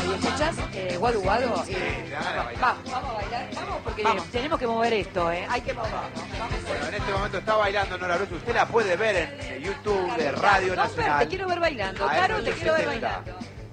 ¿y escuchás Guadu Guadu? Vamos a bailar, vamos porque vamos. Tenemos que mover esto, hay que moverlo. Bueno, en este momento está bailando Nora Bruso. Usted la puede ver en YouTube de Radio Nacional. Te quiero ver bailando, Caro, te quiero ver bailando.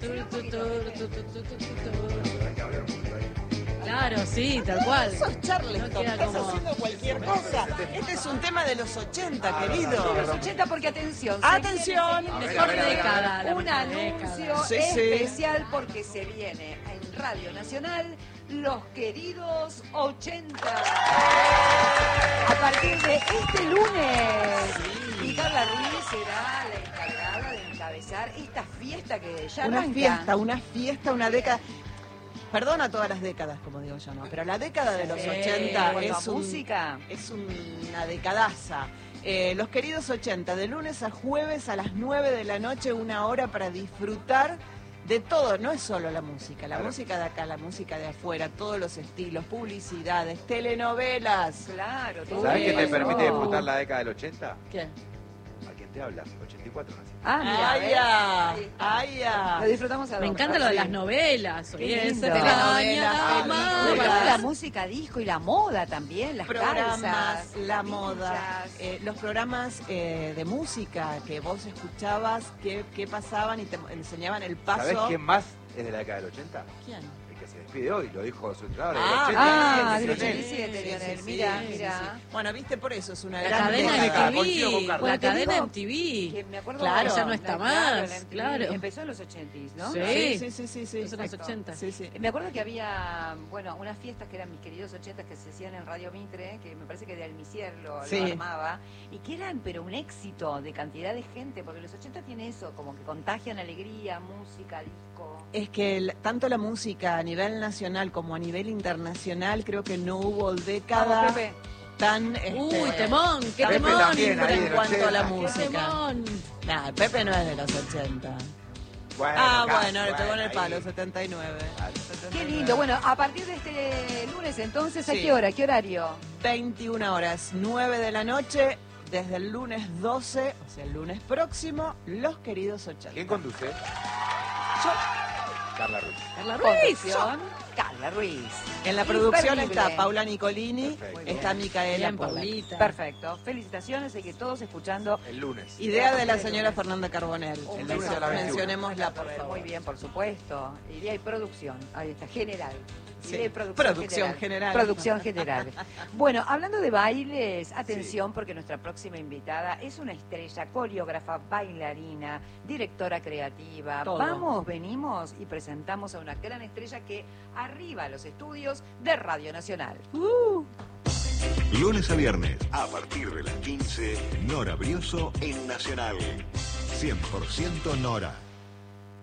Claro, sí, tal cual. Sos Charleston, No queda estás como- haciendo cualquier cosa. Este es un tema de los 80, querido. Los 80 porque atención. Atención. Mejor década. la Un mejor anuncio década. Sí, sí. especial porque se viene en Radio Nacional Los Queridos 80. A partir de este lunes. Y Carla Ruiz será la encargada de encabezar esta fiesta que ya arranca. Una fiesta, una década. Perdona todas las décadas, como digo yo, ¿no? Pero la década de los 80 es música. Es una decadaza. Los Queridos 80, de lunes a jueves a las 9 de la noche, 1 hora para disfrutar de todo. No es solo la música música de acá, la música de afuera, todos los estilos, publicidades, telenovelas. Claro, todo ¿Sabes qué te eso. permite disfrutar la década del 80? ¿Qué? ¿A quién te habla? 84 nací. Mira, ¡Ay, ¿ves? ya! Ahí está. ¡Ay, ya! Lo disfrutamos a Me dos. encanta lo de las novelas. Qué Oye, lindo. esa Telenovelas, amada. películas. La música disco y la moda también, las Programas, calzas, la las moda, pinchas. los programas de música que vos escuchabas, que pasaban y te enseñaban el paso. ¿Sabés quién más es de la década del 80? ¿Quién? El que se despide hoy, lo dijo su entrenador. del del 80, del 87, Lionel, mira. Bueno, viste, por eso es una La gran cadena década. coincido con MTV. Carla. La cadena digo MTV. Que me acuerdo Claro. Ya no está más, la MTV claro. Empezó en los 80s, ¿no? Sí. Sí. Eso en los Exacto. 80. Sí, sí. Me acuerdo que había, bueno, unas fiestas que eran mis queridos 80 que se hacían en Radio Mitre, que me parece que de Almicier lo armaba, y que eran, pero un éxito de cantidad de gente, porque los 80 tiene eso, como que contagian alegría, música, disco. Es que tanto la música a nivel nacional como a nivel internacional, creo que no hubo década Vamos, Pepe. tan... Uy, temón, qué Pepe temón. también, ahí en de cuanto a la 80. Qué música. temón. Nah, Pepe no es de los 80. Bueno, Bueno, le pegó en el palo, ahí. 79. Qué lindo. Bueno, a partir de este lunes, entonces, ¿a Sí. qué hora? ¿Qué horario? 21 horas, 9 de la noche, desde el lunes 12, o sea, el lunes próximo, Los Queridos 80. ¿Quién conduce? Yo, Carla Ruiz. Carla Ruiz. Conducción, Carla Ruiz. en la producción Imperdible. está Paula Nicolini, Perfecto. está Micaela Bien, Pollack. Paulita. Perfecto. Felicitaciones y que todos escuchando. El lunes. Idea de la señora Fernanda Carbonell. Un El beso lunes a la 21. Mencionémosla, por favor. Muy bien, por supuesto. Idea y producción. Ahí está, general. Sí, Idea y producción general. Producción general. Bueno, hablando de bailes, atención porque nuestra próxima invitada es una estrella, coreógrafa, bailarina, directora creativa. Todo. Vamos, venimos y presentamos a una gran estrella que arriba a los estudios de Radio Nacional. Lunes a viernes, a partir de las 15, Nora Brioso en Nacional. 100% Nora.